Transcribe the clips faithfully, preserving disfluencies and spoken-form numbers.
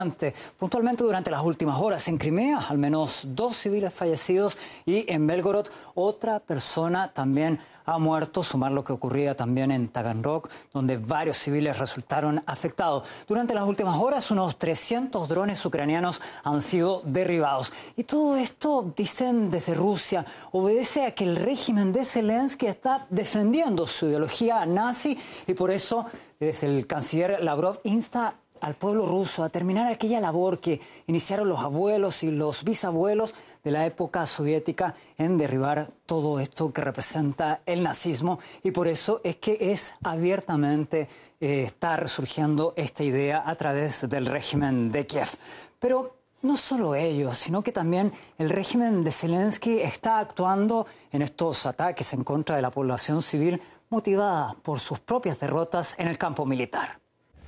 Puntualmente durante las últimas horas en Crimea, al menos dos civiles fallecidos y en Belgorod otra persona también ha muerto, sumar lo que ocurría también en Taganrog, donde varios civiles resultaron afectados. Durante las últimas horas, unos trescientos drones ucranianos han sido derribados. Y todo esto, dicen desde Rusia, obedece a que el régimen de Zelensky está defendiendo su ideología nazi y por eso, desde el canciller Lavrov insta al pueblo ruso a terminar aquella labor que iniciaron los abuelos y los bisabuelos de la época soviética en derribar todo esto que representa el nazismo. Y por eso es que es abiertamente eh, está resurgiendo esta idea a través del régimen de Kiev. Pero no solo ellos, sino que también el régimen de Zelensky está actuando en estos ataques en contra de la población civil motivada por sus propias derrotas en el campo militar.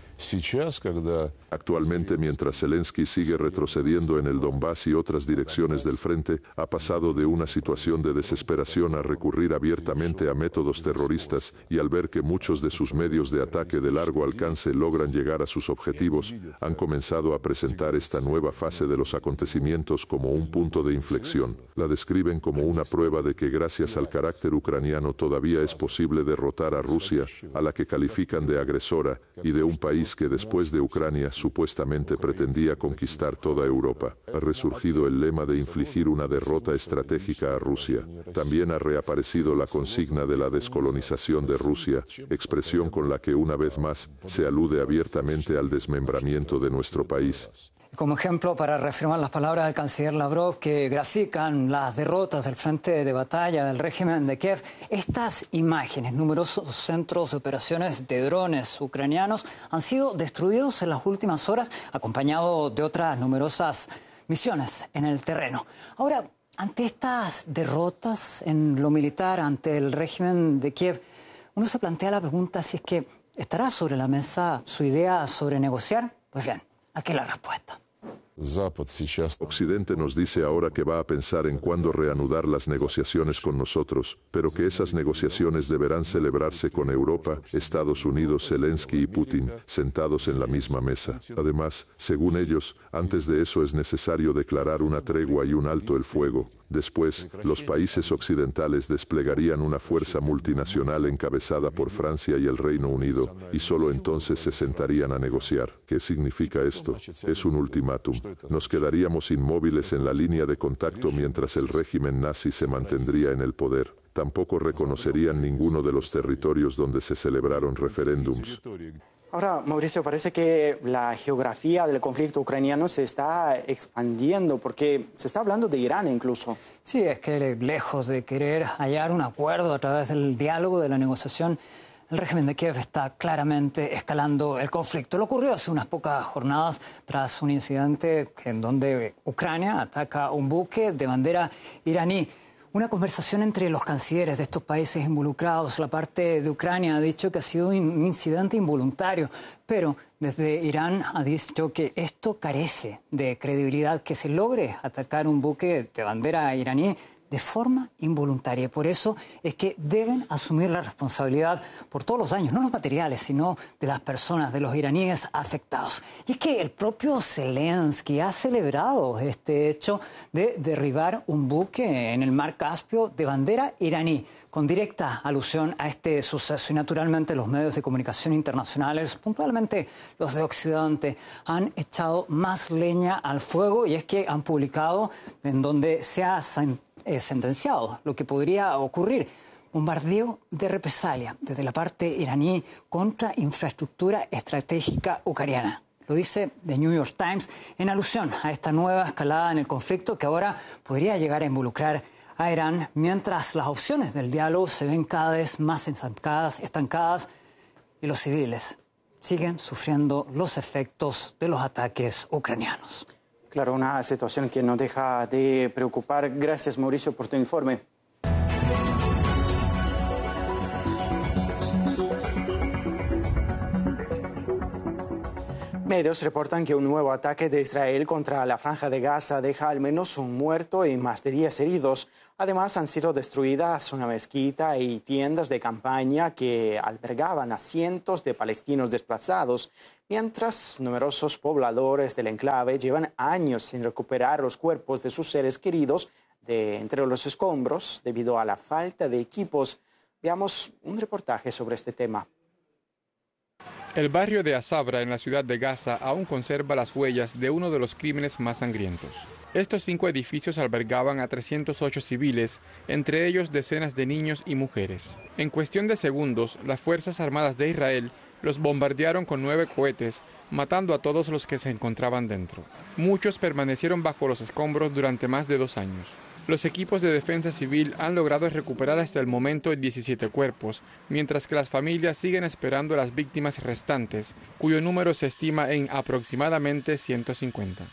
Actualmente, mientras Zelensky sigue retrocediendo en el Donbass y otras direcciones del frente, ha pasado de una situación de desesperación a recurrir abiertamente a métodos terroristas y al ver que muchos de sus medios de ataque de largo alcance logran llegar a sus objetivos, han comenzado a presentar esta nueva fase de los acontecimientos como un punto de inflexión. La describen como una prueba de que gracias al carácter ucraniano todavía es posible derrotar a Rusia, a la que califican de agresora, y de un país que después de Ucrania supuestamente pretendía conquistar toda Europa. Ha resurgido el lema de infligir una derrota estratégica a Rusia. También ha reaparecido la consigna de la descolonización de Rusia, expresión con la que una vez más se alude abiertamente al desmembramiento de nuestro país. Como ejemplo, para reafirmar las palabras del canciller Lavrov que grafican las derrotas del frente de batalla del régimen de Kiev, estas imágenes, numerosos centros de operaciones de drones ucranianos han sido destruidos en las últimas horas, acompañados de otras numerosas misiones en el terreno. Ahora, ante estas derrotas en lo militar, ante el régimen de Kiev, uno se plantea la pregunta si es que estará sobre la mesa su idea sobre negociar. Pues bien, aquí la respuesta. Occidente nos dice ahora que va a pensar en cuándo reanudar las negociaciones con nosotros, pero que esas negociaciones deberán celebrarse con Europa, Estados Unidos, Zelensky y Putin, sentados en la misma mesa. Además, según ellos, antes de eso es necesario declarar una tregua y un alto el fuego. Después, los países occidentales desplegarían una fuerza multinacional encabezada por Francia y el Reino Unido, y solo entonces se sentarían a negociar. ¿Qué significa esto? Es un ultimátum. Nos quedaríamos inmóviles en la línea de contacto mientras el régimen nazi se mantendría en el poder. Tampoco reconocerían ninguno de los territorios donde se celebraron referéndums. Ahora, Mauricio, parece que la geografía del conflicto ucraniano se está expandiendo porque se está hablando de Irán incluso. Sí, es que lejos de querer hallar un acuerdo a través del diálogo, de la negociación, el régimen de Kiev está claramente escalando el conflicto. Lo ocurrió hace unas pocas jornadas tras un incidente en donde Ucrania ataca un buque de bandera iraní. Una conversación entre los cancilleres de estos países involucrados. La parte de Ucrania ha dicho que ha sido un incidente involuntario, pero desde Irán ha dicho que esto carece de credibilidad, que se logre atacar un buque de bandera iraní de forma involuntaria. Por eso es que deben asumir la responsabilidad por todos los daños, no los materiales, sino de las personas, de los iraníes afectados. Y es que el propio Zelensky ha celebrado este hecho de derribar un buque en el mar Caspio de bandera iraní, con directa alusión a este suceso. Y naturalmente los medios de comunicación internacionales, puntualmente los de Occidente, han echado más leña al fuego, y es que han publicado en donde se ha Eh, sentenciado lo que podría ocurrir: bombardeo de represalia desde la parte iraní contra infraestructura estratégica ucraniana. Lo dice The New York Times en alusión a esta nueva escalada en el conflicto que ahora podría llegar a involucrar a Irán, mientras las opciones del diálogo se ven cada vez más estancadas, estancadas y los civiles siguen sufriendo los efectos de los ataques ucranianos. Claro, una situación que no deja de preocupar. Gracias, Mauricio, por tu informe. Medios reportan que un nuevo ataque de Israel contra la Franja de Gaza deja al menos un muerto y más de diez heridos. Además, han sido destruidas una mezquita y tiendas de campaña que albergaban a cientos de palestinos desplazados, mientras numerosos pobladores del enclave llevan años sin recuperar los cuerpos de sus seres queridos de entre los escombros debido a la falta de equipos. Veamos un reportaje sobre este tema. El barrio de Asabra, en la ciudad de Gaza, aún conserva las huellas de uno de los crímenes más sangrientos. Estos cinco edificios albergaban a trescientos ocho civiles, entre ellos decenas de niños y mujeres. En cuestión de segundos, las Fuerzas Armadas de Israel los bombardearon con nueve cohetes, matando a todos los que se encontraban dentro. Muchos permanecieron bajo los escombros durante más de dos años. Los equipos de defensa civil han logrado recuperar hasta el momento diecisiete cuerpos, mientras que las familias siguen esperando a las víctimas restantes, cuyo número se estima en aproximadamente ciento cincuenta.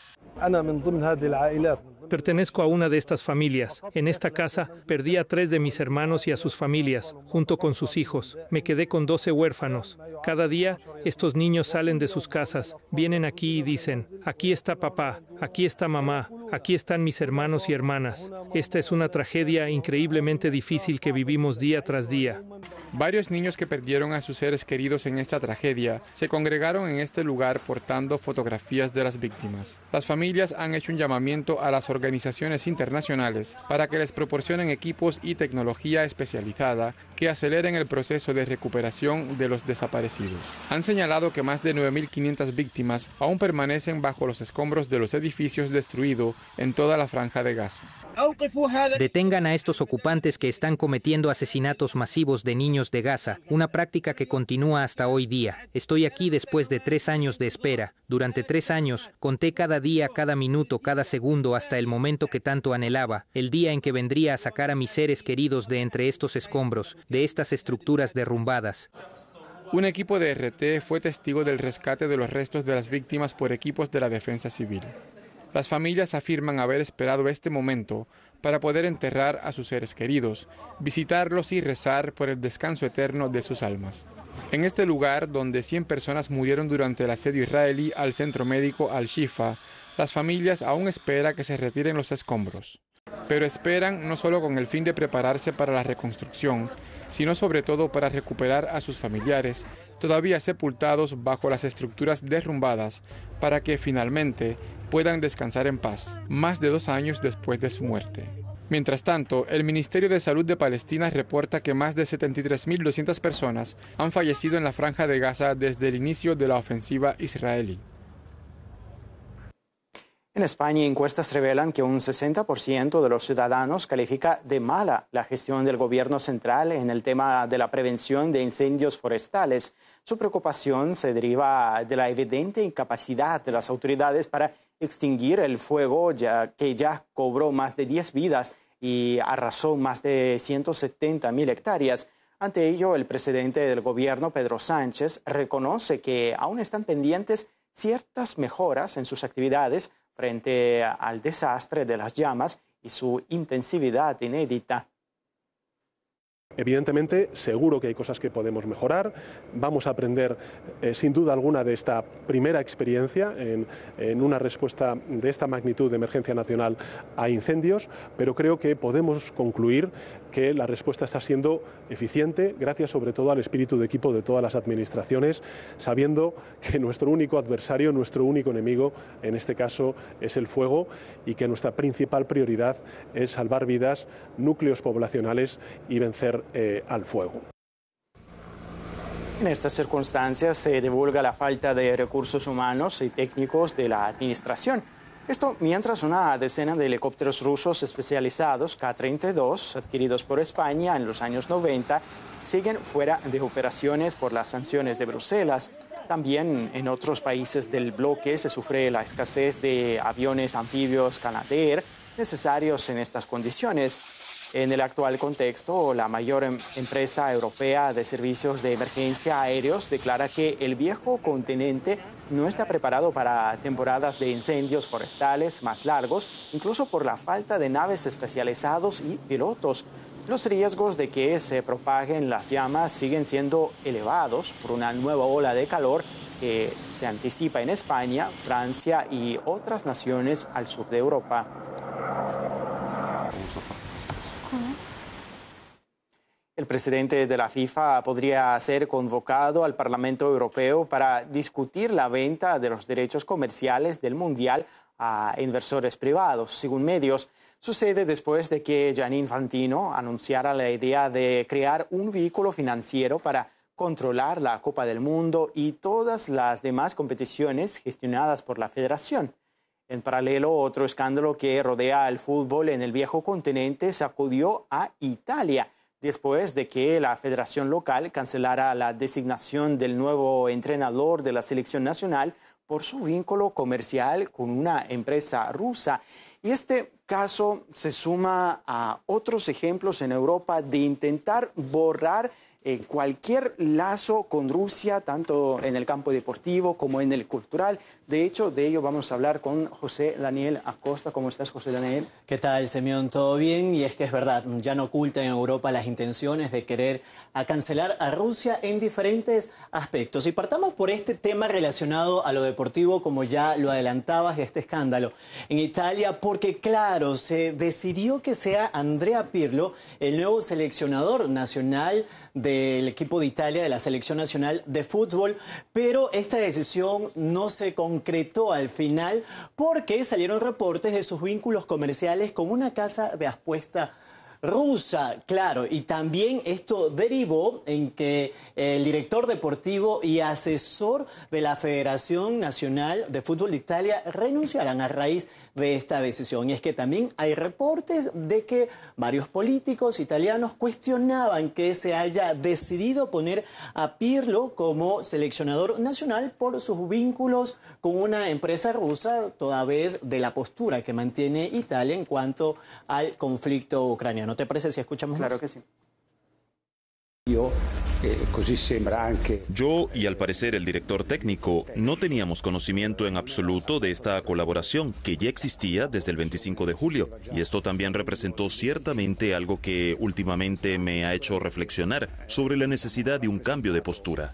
Pertenezco a una de estas familias. En esta casa perdí a tres de mis hermanos y a sus familias, junto con sus hijos. Me quedé con doce huérfanos. Cada día estos niños salen de sus casas, vienen aquí y dicen, aquí está papá, aquí está mamá, aquí están mis hermanos y hermanas. Esta es una tragedia increíblemente difícil que vivimos día tras día. Varios niños que perdieron a sus seres queridos en esta tragedia se congregaron en este lugar portando fotografías de las víctimas. Las familias han hecho un llamamiento a las organizaciones internacionales para que les proporcionen equipos y tecnología especializada que aceleren el proceso de recuperación de los desaparecidos. Han señalado que más de nueve mil quinientas víctimas aún permanecen bajo los escombros de los edificios destruidos en toda la Franja de Gaza. Detengan a estos ocupantes que están cometiendo asesinatos masivos de niños de Gaza, una práctica que continúa hasta hoy día. Estoy aquí después de tres años de espera. Durante tres años, conté cada día, cada minuto, cada segundo hasta el momento que tanto anhelaba, el día en que vendría a sacar a mis seres queridos de entre estos escombros, de estas estructuras derrumbadas. Un equipo de R T fue testigo del rescate de los restos de las víctimas por equipos de la defensa civil. Las familias afirman haber esperado este momento para poder enterrar a sus seres queridos, visitarlos y rezar por el descanso eterno de sus almas. En este lugar, donde cien personas murieron durante el asedio israelí al centro médico Al-Shifa, las familias aún esperan que se retiren los escombros. Pero esperan no solo con el fin de prepararse para la reconstrucción, sino sobre todo para recuperar a sus familiares, todavía sepultados bajo las estructuras derrumbadas, para que finalmente puedan descansar en paz, más de dos años después de su muerte. Mientras tanto, el Ministerio de Salud de Palestina reporta que más de setenta y tres mil doscientas personas han fallecido en la Franja de Gaza desde el inicio de la ofensiva israelí. En España, encuestas revelan que un sesenta por ciento de los ciudadanos califica de mala la gestión del gobierno central en el tema de la prevención de incendios forestales. Su preocupación se deriva de la evidente incapacidad de las autoridades para extinguir el fuego, ya que ya cobró más de diez vidas y arrasó más de ciento setenta mil hectáreas. Ante ello, el presidente del gobierno, Pedro Sánchez, reconoce que aún están pendientes ciertas mejoras en sus actividades frente al desastre de las llamas y su intensividad inédita. Evidentemente, seguro que hay cosas que podemos mejorar. Vamos a aprender, eh, sin duda alguna, de esta primera experiencia en, en una respuesta de esta magnitud de emergencia nacional a incendios, pero creo que podemos concluir que la respuesta está siendo eficiente, gracias sobre todo al espíritu de equipo de todas las administraciones, sabiendo que nuestro único adversario, nuestro único enemigo, en este caso, es el fuego y que nuestra principal prioridad es salvar vidas, núcleos poblacionales y vencer eh, al fuego. En estas circunstancias se divulga la falta de recursos humanos y técnicos de la administración. Esto mientras una decena de helicópteros rusos especializados Ka treinta y dos, adquiridos por España en los años noventa, siguen fuera de operaciones por las sanciones de Bruselas. También en otros países del bloque se sufre la escasez de aviones anfibios Canadair necesarios en estas condiciones. En el actual contexto, la mayor em- empresa europea de servicios de emergencia aéreos declara que el viejo continente no está preparado para temporadas de incendios forestales más largos, incluso por la falta de naves especializadas y pilotos. Los riesgos de que se propaguen las llamas siguen siendo elevados por una nueva ola de calor que se anticipa en España, Francia y otras naciones al sur de Europa. El presidente de la FIFA podría ser convocado al Parlamento Europeo para discutir la venta de los derechos comerciales del Mundial a inversores privados, según medios. Sucede después de que Gianni Infantino anunciara la idea de crear un vehículo financiero para controlar la Copa del Mundo y todas las demás competiciones gestionadas por la federación. En paralelo, otro escándalo que rodea al fútbol en el viejo continente sacudió a Italia, después de que la federación local cancelara la designación del nuevo entrenador de la selección nacional por su vínculo comercial con una empresa rusa. Y este caso se suma a otros ejemplos en Europa de intentar borrar eh, cualquier lazo con Rusia, tanto en el campo deportivo como en el cultural. De hecho, de ello vamos a hablar con José Daniel Acosta. ¿Cómo estás, José Daniel? ¿Qué tal, Semyon? ¿Todo bien? Y es que es verdad, ya no oculta en Europa las intenciones de querer a cancelar a Rusia en diferentes aspectos. Y partamos por este tema relacionado a lo deportivo, como ya lo adelantabas, este escándalo en Italia, porque claro, se decidió que sea Andrea Pirlo el nuevo seleccionador nacional del equipo de Italia, de la selección nacional de fútbol, pero esta decisión no se concretó al final porque salieron reportes de sus vínculos comerciales con una casa de apuesta rusa, claro, y también esto derivó en que el director deportivo y asesor de la Federación Nacional de Fútbol de Italia renunciaran a raíz de esta decisión. Y es que también hay reportes de que varios políticos italianos cuestionaban que se haya decidido poner a Pirlo como seleccionador nacional por sus vínculos con una empresa rusa, toda vez de la postura que mantiene Italia en cuanto al conflicto ucraniano. ¿No te parece si escuchamos más? Claro que sí. Yo, y al parecer el director técnico, no teníamos conocimiento en absoluto de esta colaboración que ya existía desde el veinticinco de julio. Y esto también representó ciertamente algo que últimamente me ha hecho reflexionar sobre la necesidad de un cambio de postura.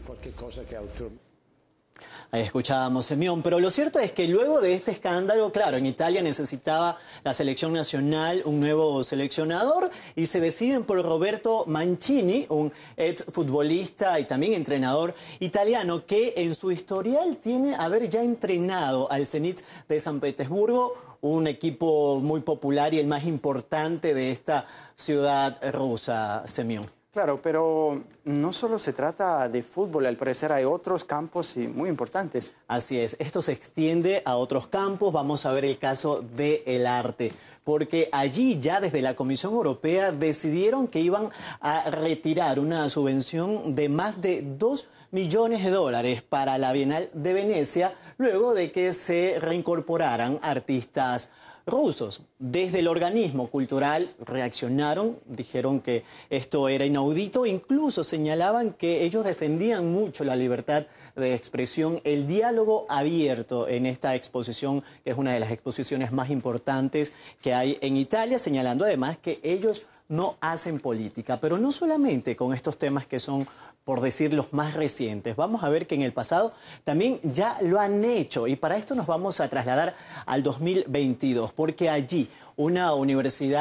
Ahí escuchábamos, Semyon, pero lo cierto es que luego de este escándalo, claro, en Italia necesitaba la selección nacional un nuevo seleccionador y se deciden por Roberto Mancini, un ex futbolista y también entrenador italiano que en su historial tiene haber ya entrenado al Zenit de San Petersburgo, un equipo muy popular y el más importante de esta ciudad rusa, Semyon. Claro, pero no solo se trata de fútbol, al parecer hay otros campos muy importantes. Así es, esto se extiende a otros campos. Vamos a ver el caso del arte, porque allí ya desde la Comisión Europea decidieron que iban a retirar una subvención de más de dos millones de dólares para la Bienal de Venecia, luego de que se reincorporaran artistas rusos. Desde el organismo cultural reaccionaron, dijeron que esto era inaudito, incluso señalaban que ellos defendían mucho la libertad de expresión, el diálogo abierto en esta exposición, que es una de las exposiciones más importantes que hay en Italia, señalando además que ellos no hacen política, pero no solamente con estos temas que son, por decir, los más recientes. Vamos a ver que en el pasado también ya lo han hecho y para esto nos vamos a trasladar al dos mil veintidós, porque allí una universidad